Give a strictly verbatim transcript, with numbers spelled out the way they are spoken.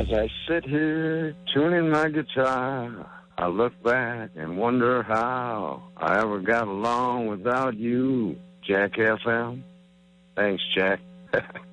As I sit here tuning my guitar, I look back and wonder how I ever got along without you, Jack F M. Thanks, Jack.